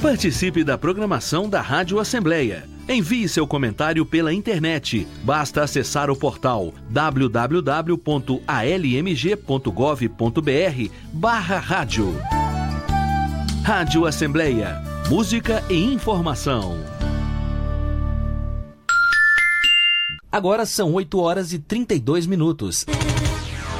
Participe da programação da Rádio Assembleia. Envie seu comentário pela internet. Basta acessar o portal www.almg.gov.br/rádio. Rádio Assembleia. Música e informação. Agora são 8 horas e 32 minutos.